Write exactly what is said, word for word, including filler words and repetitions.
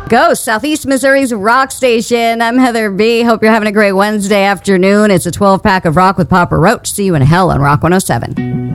Go, Southeast Missouri's rock station. I'm Heather B. Hope you're having a great Wednesday afternoon. It's a twelve-pack of rock with Papa Roach. See you in hell on Rock one oh seven.